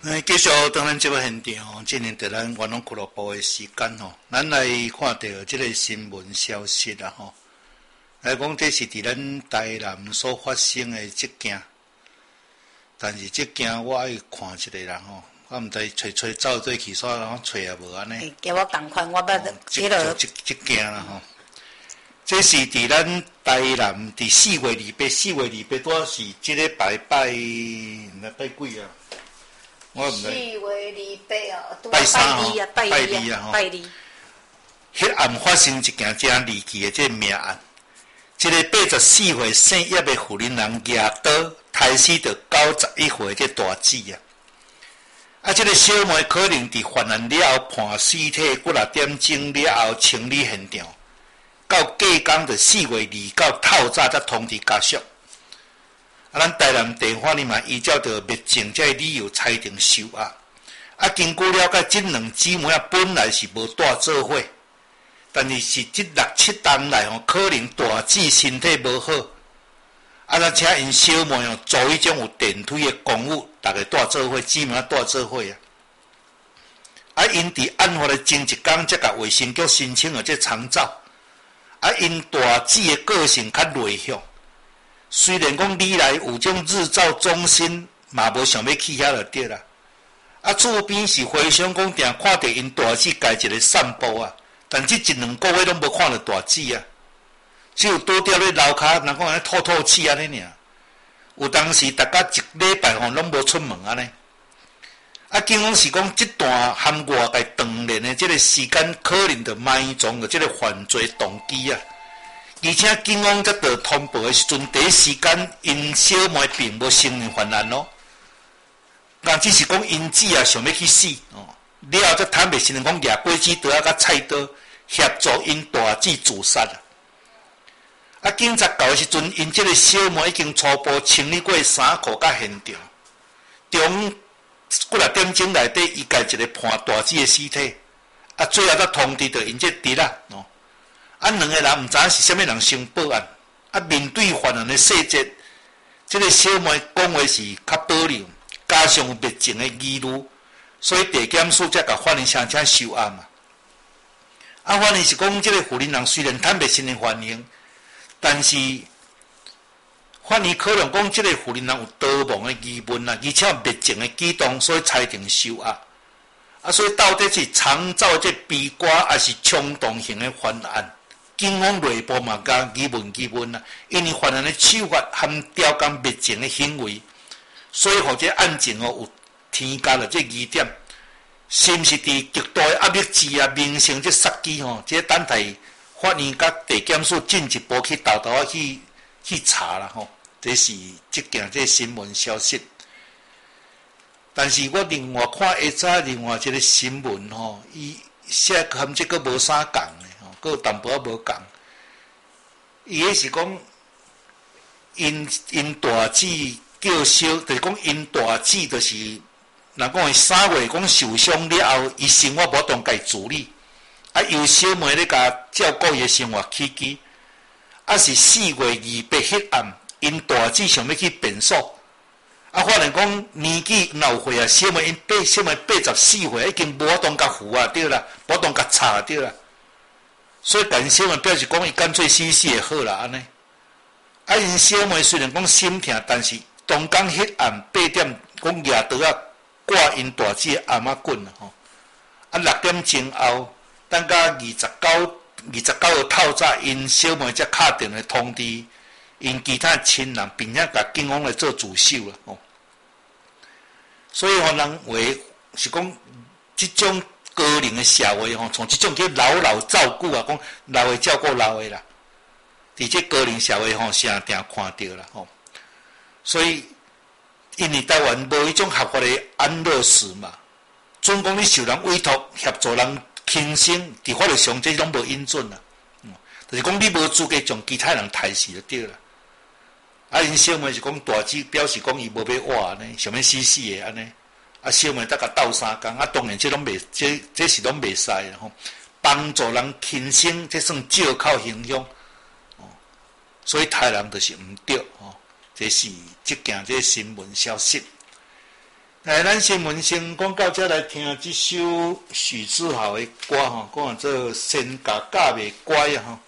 继续当咱这个现场进行在咱元朗俱乐部的时间吼，咱来看到这个新闻消息啦吼。来讲，这是伫咱台南所发生的这件，但是这件我爱看一下啦吼，我毋知找走对去煞，然后找也无安尼。 叫我共款，我捌这件啦吼。这是伫咱台南伫4月2日多是这个拜几啊？我毋知。 4月2哦， 拜三吼， 拜二吼。迄暗发生一件真离奇的这命案。一个84岁姓叶的妇人人举刀杀死着91岁这大姊啊！啊，这个小妹可能伫犯案了后判尸体，过6点钟了后清理现场，到隔工就4月29透早才通知家属。啊，咱台南地法院嘛依照着灭证这理由裁定收押。啊，经过了解，这两姊妹啊本来是无带做伙，但是这6、7天来吼，可能大姊身体无好，啊，咱请因小妹哦做迄种有电梯的公务，大家带做伙，姊妹啊带做伙啊。啊，因伫案发的前一天，才甲卫生局申请了这长照。啊，因大姊的个性较内向。虽然讲历来有种日照中心，嘛无想要去遐就对啦。啊，厝边是回想讲，定看到因大姊家一个散步啊，但这1-2个月拢无看到大姊啊，只有倒吊咧楼骹，人讲安尼透气安尼尔。有当时大家1礼拜吼拢无出门安尼。啊，警方是讲这段含外界长年的这个时间，可能就埋藏了这个犯罪动机啊。而且警方在得通报的时阵，第一时间因小妹并无承认犯案咯，但只是讲因姊啊想要去死哦，了后才坦白承认讲举果子刀啊甲菜刀协助因大姊自杀啊。啊，警察到的时阵，因这个小妹已经初步清理过衫裤甲现场，中过6点钟内底，伊家一个判大姊的尸体，啊，最后才通知到因这弟啦哦。啊，两个人毋知影是啥物人先报案，啊，面对犯案的细节，这个小妹讲话是较保留，加上有灭证的疑虑，所以地检署才甲法院申请收案嘛。啊，法院是讲，这个妇人人虽然坦白承认犯行，但是法院可能讲，这个妇人人有逃亡的疑问啊，而且有灭证的举动，所以裁定收押。啊，所以到底是长照这悲歌，还是冲动型的犯案？警方内部嘛甲疑问啊，因为犯案的手法含刁工灭证的行为，所以或者案情有添加了这疑点，是毋是伫极大的压力之下明成这杀机吼？这等待法院甲地检署进一步去豆豆去查啦吼。这是这件这新闻消息。但是我另外看下早另外一个新闻吼，伊写含这个无啥共的吼，佫有淡薄仔无共。伊迄是讲因大姊叫小，就是讲因大姊就是人讲的3月讲受伤了后，伊生活无当家自理，啊由小妹咧甲照顾伊的生活起居，啊是4月28迄暗，因大姊想要去变所。啊，发现讲年纪老岁啊，小妹84岁，已经无法当甲扶啊，对啦，无当甲插对啦。所以但小妹表示讲，伊干脆死就好啦，安尼。啊，因小妹虽然讲心痛，但是当天迄暗8点，讲举刀啊挂因大姊的阿妈棍啦吼。啊，6点钟后，等到29号透早，因小妹才敲电话通知因其他亲人，并且甲警方来做自首啦吼。所以人话是讲，即种高龄的社会吼，从即种叫老照顾啊，讲老的照顾老的啦，伫这高龄社会吼，常常看到啦吼。所以因为台湾无迄种合法的安乐死嘛，总讲你受人委托协助人轻生，伫法律上这拢无应准啦。就是讲你无资格将其他人杀死就对啦。啊，因小妹是讲大姊表示讲伊无要活安尼，想要死的安尼。啊，小妹才甲斗3工，啊，当然这拢袂，这是拢袂使啦吼。帮助人轻生，这算借口形象。哦，所以杀人就是毋对吼。这是即件这新闻消息。 来，咱新闻先讲到这来听这首许志豪的歌吼，讲做先甲嫁袂乖啊吼。